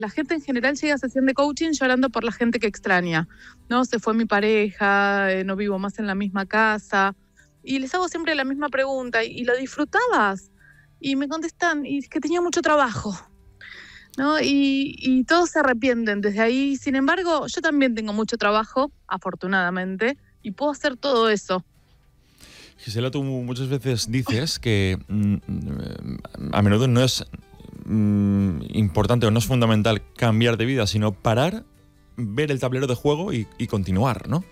La gente en general llega a sesión de coaching llorando por la gente que extraña, ¿no? Se fue mi pareja, no vivo más en la misma casa. Y les hago siempre la misma pregunta, ¿y lo disfrutabas? Y me contestan, y es que tenía mucho trabajo, ¿no? Y todos se arrepienten desde ahí. Sin embargo, yo también tengo mucho trabajo, afortunadamente, y puedo hacer todo eso. Gisela, tú muchas veces dices que a menudo no es importante o no es fundamental cambiar de vida, sino parar, ver el tablero de juego y continuar, ¿no?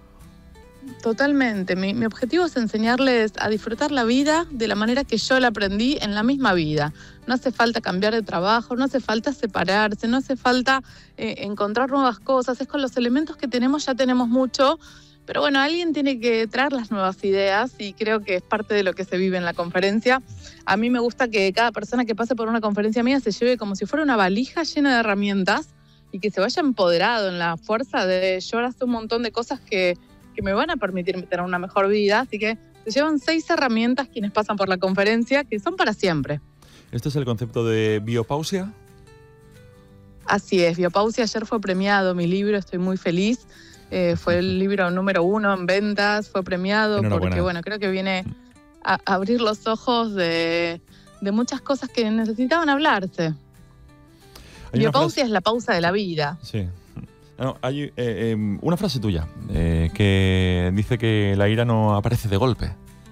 Totalmente. Mi objetivo es enseñarles a disfrutar la vida de la manera que yo la aprendí en la misma vida. No hace falta cambiar de trabajo, no hace falta separarse, no hace falta encontrar nuevas cosas. Es con los elementos que tenemos, ya tenemos mucho. Pero bueno, alguien tiene que traer las nuevas ideas y creo que es parte de lo que se vive en la conferencia. A mí me gusta que cada persona que pase por una conferencia mía se lleve como si fuera una valija llena de herramientas y que se vaya empoderado en la fuerza de yo ahora sé un montón de cosas que me van a permitir tener una mejor vida. Así que se llevan 6 herramientas quienes pasan por la conferencia que son para siempre. ¿Este es el concepto de biopausia? Así es, Biopausia ayer fue premiado mi libro, estoy muy feliz. Fue el libro número 1 en ventas, fue premiado porque bueno, creo que viene a abrir los ojos de muchas cosas que necesitaban hablarse. Biopausia es la pausa de la vida. Sí. No, hay una frase tuya que dice que la ira no aparece de golpe.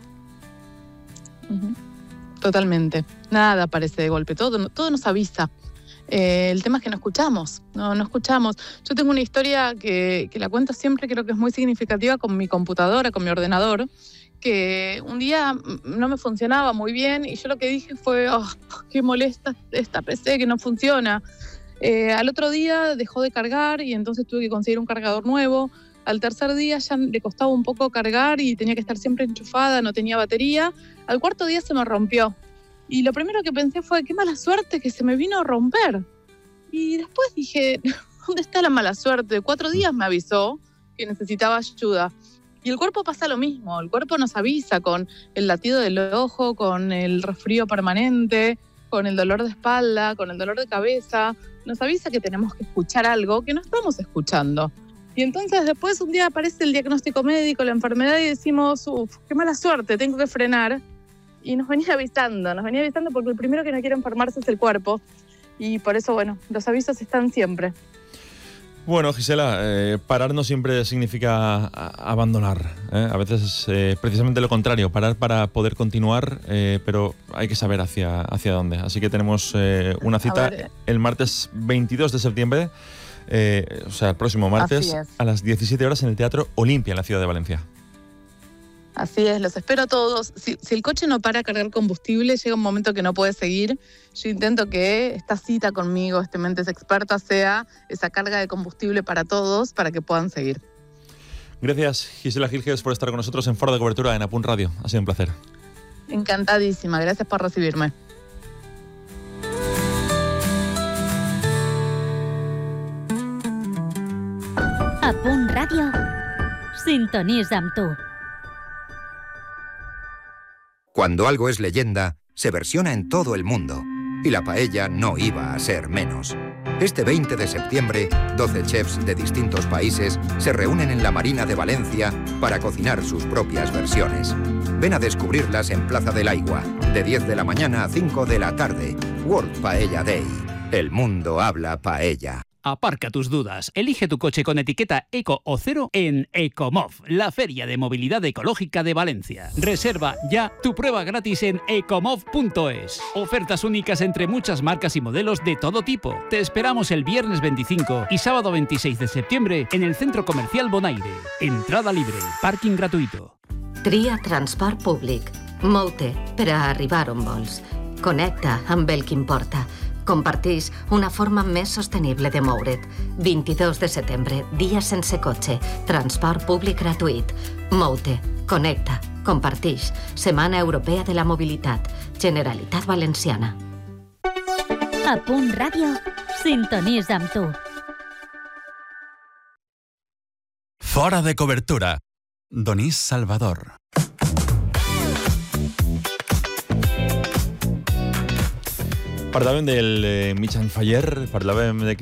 Uh-huh. Totalmente. Nada aparece de golpe, todo nos avisa. El tema es que no escuchamos. Yo tengo una historia que la cuento siempre, creo que es muy significativa con mi computadora, con mi ordenador, que un día no me funcionaba muy bien y yo lo que dije fue, qué molesta esta PC que no funciona. Al otro día dejó de cargar y entonces tuve que conseguir un cargador nuevo. Al tercer día ya le costaba un poco cargar y tenía que estar siempre enchufada, no tenía batería. Al cuarto día se me rompió. Y lo primero que pensé fue, qué mala suerte que se me vino a romper. Y después dije, ¿dónde está la mala suerte? 4 días me avisó que necesitaba ayuda. Y el cuerpo pasa lo mismo, el cuerpo nos avisa con el latido del ojo, con el resfrío permanente, con el dolor de espalda, con el dolor de cabeza. Nos avisa que tenemos que escuchar algo que no estamos escuchando. Y entonces después un día aparece el diagnóstico médico, la enfermedad y decimos, qué mala suerte, tengo que frenar. Y nos venía avisando porque el primero que no quiere enfermarse es el cuerpo. Y por eso, bueno, los avisos están siempre. Bueno, Gisela, parar no siempre significa abandonar. A veces es precisamente lo contrario, parar para poder continuar, pero hay que saber hacia dónde. Así que tenemos una cita el martes 22 de septiembre, o sea, el próximo martes, a las 17 horas en el Teatro Olimpia, en la ciudad de Valencia. Así es, los espero a todos. Si el coche no para a cargar combustible, llega un momento que no puede seguir. Yo intento que esta cita conmigo, Mentes Expertas, sea esa carga de combustible para todos, para que puedan seguir. Gracias, Gisela Gilges, por estar con nosotros en Foro de Cobertura en Apunt Radio. Ha sido un placer. Encantadísima, gracias por recibirme. Apunt Radio, sintonitza amb tu. Cuando algo es leyenda, se versiona en todo el mundo. Y la paella no iba a ser menos. Este 20 de septiembre, 12 chefs de distintos países se reúnen en la Marina de Valencia para cocinar sus propias versiones. Ven a descubrirlas en Plaza del Aigua, de 10 de la mañana a 5 de la tarde. World Paella Day. El mundo habla paella. Aparca tus dudas. Elige tu coche con etiqueta Eco o Cero en Ecomov, la feria de movilidad ecológica de Valencia. Reserva ya tu prueba gratis en ecomov.es. Ofertas únicas entre muchas marcas y modelos de todo tipo. Te esperamos el viernes 25 y sábado 26 de septiembre en el Centro Comercial Bonaire. Entrada libre, parking gratuito. Tria transport públic. Mou-te per a arribar on vols. Connecta amb el que importa. Comparteix una forma més sostenible de moure't. 22 de setembre, dia sense cotxe. Transport públic gratuït. Mou-te, connecta, comparteix. Setmana Europea de la Mobilitat. Generalitat Valenciana. Apunt Ràdio, sintonitza amb tu. Fora de cobertura. Donís Salvador. Parlàvem del Mitjan Faller, parlàvem de que